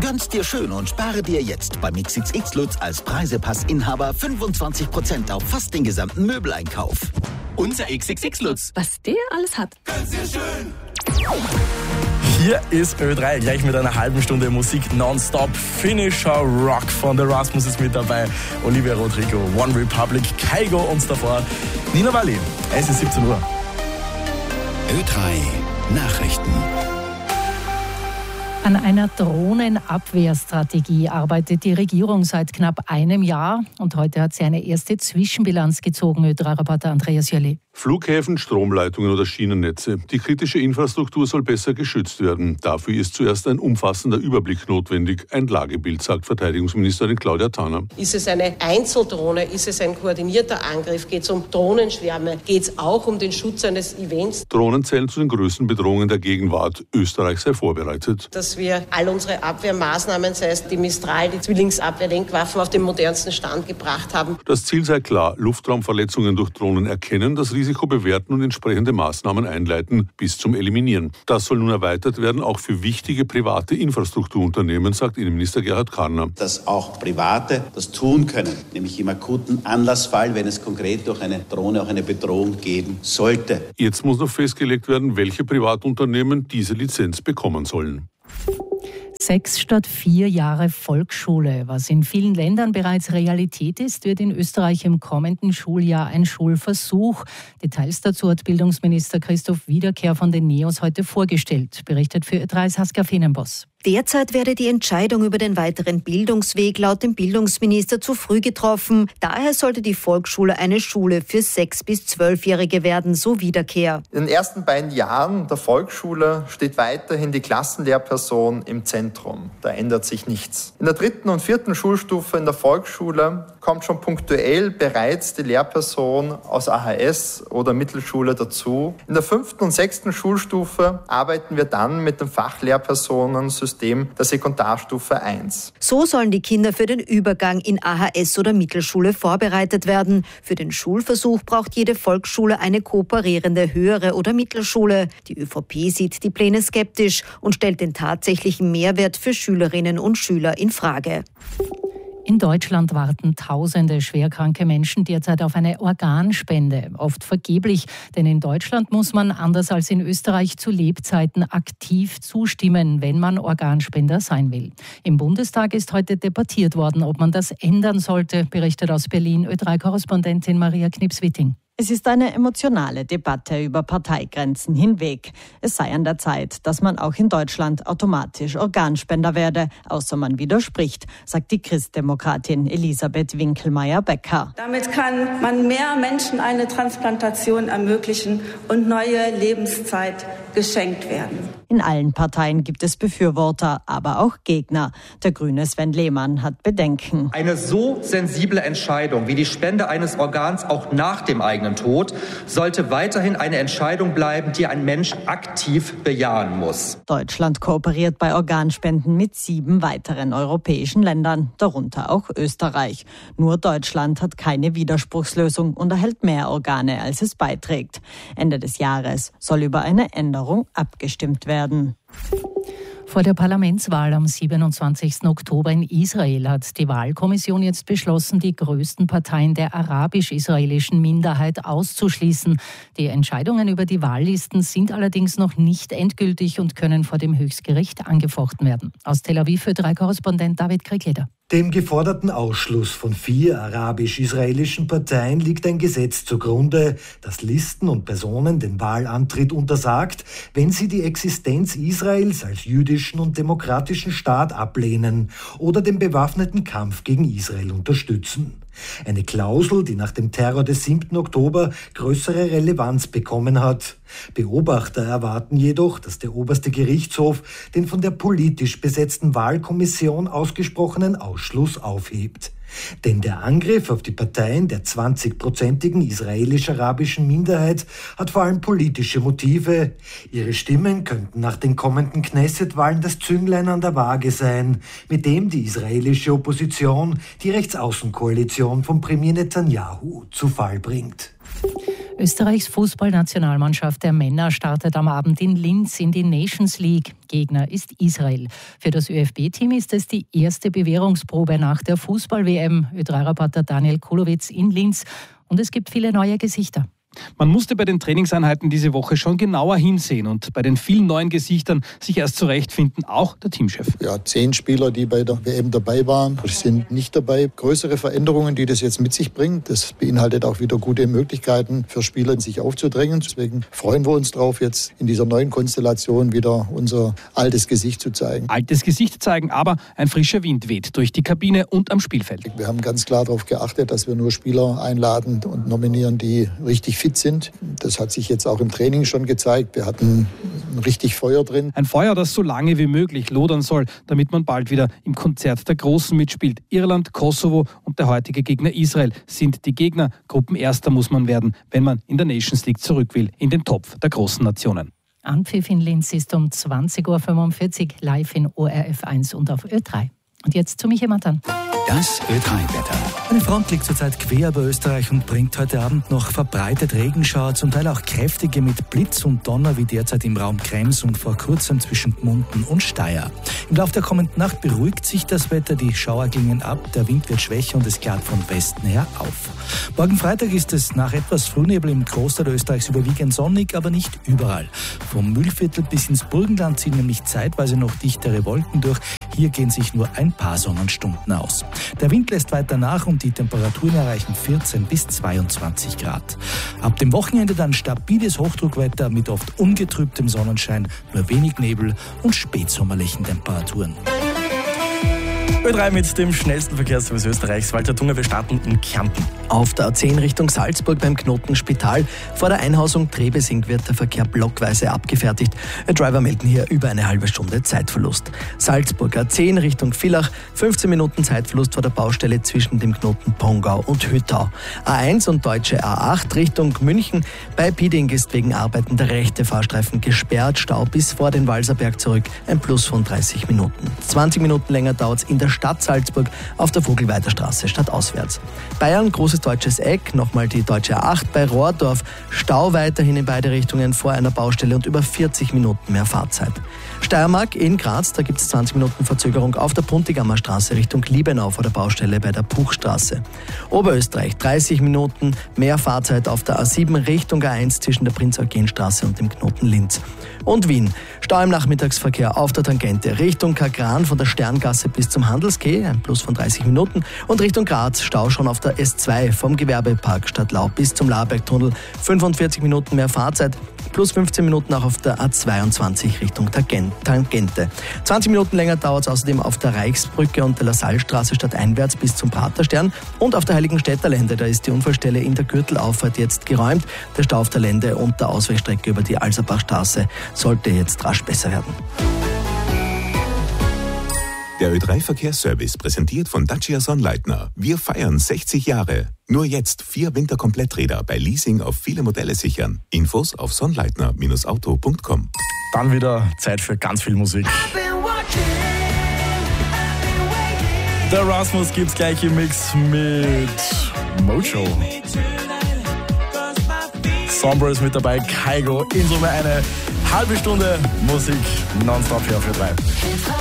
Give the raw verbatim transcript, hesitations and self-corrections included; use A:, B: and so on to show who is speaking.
A: Gönn's dir schön und spare dir jetzt beim X X X Lutz als Preisepassinhaber fünfundzwanzig Prozent auf fast den gesamten Möbeleinkauf. Unser X X X Lutz.
B: Was der alles hat.
A: Gönn's dir schön.
C: Hier ist Ö drei, gleich mit einer halben Stunde Musik nonstop. Finisher Rock von The Rasmus ist mit dabei. Olivia Rodrigo, One Republic, Kygo und davor Nina Wally. Es ist siebzehn Uhr.
A: Ö drei Nachrichten.
B: An einer Drohnenabwehrstrategie arbeitet die Regierung seit knapp einem Jahr. Und heute hat sie eine erste Zwischenbilanz gezogen, Ö drei Reporter Andreas Jölli.
D: Flughäfen, Stromleitungen oder Schienennetze. Die kritische Infrastruktur soll besser geschützt werden. Dafür ist zuerst ein umfassender Überblick notwendig. Ein Lagebild, sagt Verteidigungsministerin Claudia Tanner.
E: Ist es eine Einzeldrohne? Ist es ein koordinierter Angriff? Geht es um Drohnenschwärme? Geht es auch um den Schutz eines Events?
D: Drohnen zählen zu den größten Bedrohungen der Gegenwart. Österreich sei vorbereitet.
E: Dass wir all unsere Abwehrmaßnahmen, sei es die Mistral, die Zwillingsabwehrlenkwaffen, auf den modernsten Stand gebracht haben.
D: Das Ziel sei klar, Luftraumverletzungen durch Drohnen erkennen, das Risiko bewerten und entsprechende Maßnahmen einleiten bis zum Eliminieren. Das soll nun erweitert werden, auch für wichtige private Infrastrukturunternehmen, sagt Innenminister Gerhard Karner.
F: Dass auch Private das tun können, nämlich im akuten Anlassfall, wenn es konkret durch eine Drohne auch eine Bedrohung geben sollte.
D: Jetzt muss noch festgelegt werden, welche Privatunternehmen diese Lizenz bekommen sollen.
B: Sechs statt vier Jahre Volksschule. Was in vielen Ländern bereits Realität ist, wird in Österreich im kommenden Schuljahr ein Schulversuch. Details dazu hat Bildungsminister Christoph Wiederkehr von den NEOS heute vorgestellt, berichtet für Ö drei Saskia Fenenboss.
G: Derzeit werde die Entscheidung über den weiteren Bildungsweg laut dem Bildungsminister zu früh getroffen. Daher sollte die Volksschule eine Schule für sechs- bis zwölfjährige werden, so Wiederkehr.
H: In den ersten beiden Jahren der Volksschule steht weiterhin die Klassenlehrperson im Zentrum. Da ändert sich nichts. In der dritten und vierten Schulstufe in der Volksschule kommt schon punktuell bereits die Lehrperson aus A H S oder Mittelschule dazu. In der fünften und sechsten Schulstufe arbeiten wir dann mit dem Fachlehrpersonensystem der Sekundarstufe eins.
G: So sollen die Kinder für den Übergang in A H S oder Mittelschule vorbereitet werden. Für den Schulversuch braucht jede Volksschule eine kooperierende höhere oder Mittelschule. Die ÖVP sieht die Pläne skeptisch und stellt den tatsächlichen Mehrwert für Schülerinnen und Schüler in Frage.
B: In Deutschland warten tausende schwerkranke Menschen derzeit auf eine Organspende. Oft vergeblich, denn in Deutschland muss man, anders als in Österreich, zu Lebzeiten aktiv zustimmen, wenn man Organspender sein will. Im Bundestag ist heute debattiert worden, ob man das ändern sollte, berichtet aus Berlin Ö drei Korrespondentin Maria Knips-Witting.
I: Es ist eine emotionale Debatte über Parteigrenzen hinweg. Es sei an der Zeit, dass man auch in Deutschland automatisch Organspender werde, außer man widerspricht, sagt die Christdemokratin Elisabeth Winkelmeier-Becker.
J: Damit kann man mehr Menschen eine Transplantation ermöglichen und neue Lebenszeit geschenkt werden.
I: In allen Parteien gibt es Befürworter, aber auch Gegner. Der Grüne Sven Lehmann hat Bedenken.
K: Eine so sensible Entscheidung wie die Spende eines Organs auch nach dem eigenen Tod sollte weiterhin eine Entscheidung bleiben, die ein Mensch aktiv bejahen muss.
I: Deutschland kooperiert bei Organspenden mit sieben weiteren europäischen Ländern, darunter auch Österreich. Nur Deutschland hat keine Widerspruchslösung und erhält mehr Organe, als es beiträgt. Ende des Jahres soll über eine Änderung abgestimmt werden.
B: Vor der Parlamentswahl am siebenundzwanzigsten Oktober in Israel hat die Wahlkommission jetzt beschlossen, die größten Parteien der arabisch-israelischen Minderheit auszuschließen. Die Entscheidungen über die Wahllisten sind allerdings noch nicht endgültig und können vor dem Höchstgericht angefochten werden. Aus Tel Aviv Ö drei Korrespondent David Kriegeder.
L: Dem geforderten Ausschluss von vier arabisch-israelischen Parteien liegt ein Gesetz zugrunde, das Listen und Personen den Wahlantritt untersagt, wenn sie die Existenz Israels als jüdischen und demokratischen Staat ablehnen oder den bewaffneten Kampf gegen Israel unterstützen. Eine Klausel, die nach dem Terror des siebten Oktober größere Relevanz bekommen hat. Beobachter erwarten jedoch, dass der oberste Gerichtshof den von der politisch besetzten Wahlkommission ausgesprochenen Ausschluss aufhebt. Denn der Angriff auf die Parteien der zwanzigprozentigen israelisch-arabischen Minderheit hat vor allem politische Motive. Ihre Stimmen könnten nach den kommenden Knesset-Wahlen das Zünglein an der Waage sein, mit dem die israelische Opposition die Rechtsaußenkoalition von Premier Netanyahu zu Fall bringt.
B: Österreichs Fußballnationalmannschaft der Männer startet am Abend in Linz in die Nations League. Gegner ist Israel. Für das ÖFB-Team ist es die erste Bewährungsprobe nach der Fußball-W M. Ö drei Reporter Daniel Kulowitz in Linz. Und es gibt viele neue Gesichter.
M: Man musste bei den Trainingseinheiten diese Woche schon genauer hinsehen und bei den vielen neuen Gesichtern sich erst zurechtfinden, auch der Teamchef.
N: Ja, zehn Spieler, die bei der W M dabei waren, sind nicht dabei. Größere Veränderungen, die das jetzt mit sich bringt. Das beinhaltet auch wieder gute Möglichkeiten für Spieler, sich aufzudrängen. Deswegen freuen wir uns drauf, jetzt in dieser neuen Konstellation wieder unser altes Gesicht zu zeigen.
M: Altes Gesicht zeigen, aber ein frischer Wind weht durch die Kabine und am Spielfeld.
N: Wir haben ganz klar darauf geachtet, dass wir nur Spieler einladen und nominieren, die richtig fit sind. Das hat sich jetzt auch im Training schon gezeigt. Wir hatten richtig Feuer drin.
M: Ein Feuer, das so lange wie möglich lodern soll, damit man bald wieder im Konzert der Großen mitspielt. Irland, Kosovo und der heutige Gegner Israel sind die Gegner. Gruppenerster muss man werden, wenn man in der Nations League zurück will, in den Topf der großen Nationen.
B: Anpfiff in Linz ist um zwanzig Uhr fünfundvierzig live in O R F eins und auf Ö drei. Und jetzt zu Michi Matan.
O: Das Ö drei Wetter. Eine Front liegt zurzeit quer über Österreich und bringt heute Abend noch verbreitet Regenschauer, zum Teil auch kräftige mit Blitz und Donner, wie derzeit im Raum Krems und vor kurzem zwischen Gmunden und Steyr. Im Laufe der kommenden Nacht beruhigt sich das Wetter, die Schauer klingen ab, der Wind wird schwächer und es klart von Westen her auf. Morgen Freitag ist es nach etwas Frühnebel im Großteil Österreichs überwiegend sonnig, aber nicht überall. Vom Mühlviertel bis ins Burgenland ziehen nämlich zeitweise noch dichtere Wolken durch. Hier gehen sich nur ein paar Sonnenstunden aus. Der Wind lässt weiter nach und die Temperaturen erreichen vierzehn bis zweiundzwanzig Grad. Ab dem Wochenende dann stabiles Hochdruckwetter mit oft ungetrübtem Sonnenschein, nur wenig Nebel und spätsommerlichen Temperaturen.
C: Ö drei mit dem schnellsten Verkehrsservice Österreichs. Walter Tunger, wir starten in Kärnten.
P: Auf der A zehn Richtung Salzburg beim Knoten Spital. Vor der Einhausung Trebesing wird der Verkehr blockweise abgefertigt. Driver melden hier über eine halbe Stunde Zeitverlust. Salzburg A zehn Richtung Villach. fünfzehn Minuten Zeitverlust vor der Baustelle zwischen dem Knoten Pongau und Hüttau. A eins und Deutsche A acht Richtung München. Bei Pieding ist wegen Arbeiten der rechte Fahrstreifen gesperrt. Stau bis vor den Walserberg zurück. Ein Plus von dreißig Minuten. zwanzig Minuten länger dauert es in der Stadt Salzburg auf der Vogelweiter Straße stadtauswärts. Bayern, großes deutsches Eck, nochmal die Deutsche A acht bei Rohrdorf. Stau weiterhin in beide Richtungen vor einer Baustelle und über vierzig Minuten mehr Fahrzeit. Steiermark in Graz, da gibt es zwanzig Minuten Verzögerung auf der Puntigammer Straße Richtung Liebenau vor der Baustelle bei der Puchstraße. Oberösterreich, dreißig Minuten mehr Fahrzeit auf der A sieben Richtung A eins zwischen der Prinz-Eugen-Straße und dem Knoten Linz. Und Wien, Stau im Nachmittagsverkehr auf der Tangente Richtung Kagran von der Sterngasse bis zum Handelsquai, ein Plus von dreißig Minuten. Und Richtung Graz, Stau schon auf der S zwei vom Gewerbepark Stadtlau bis zum Labergtunnel, fünfundvierzig Minuten mehr Fahrzeit. Plus fünfzehn Minuten auch auf der A zweiundzwanzig Richtung Tangente. zwanzig Minuten länger dauert es außerdem auf der Reichsbrücke und der LaSalle-Straße stadteinwärts bis zum Praterstern. Und auf der Heiligenstädter Lände, da ist die Unfallstelle in der Gürtelauffahrt jetzt geräumt. Der Stau auf der Lände und der Ausweichstrecke über die Alserbachstraße sollte jetzt rasch besser werden.
Q: Der Ö drei Verkehrsservice präsentiert von Dacia Sonnleitner. Wir feiern sechzig Jahre. Nur jetzt vier Winterkompletträder bei Leasing auf viele Modelle sichern. Infos auf sonnleitner Bindestrich auto Punkt com.
C: Dann wieder Zeit für ganz viel Musik. Der Rasmus gibt's gleich im Mix mit Mojo. Sombra ist mit dabei, Kaigo. In Summe eine halbe Stunde Musik nonstop hier auf Ö drei.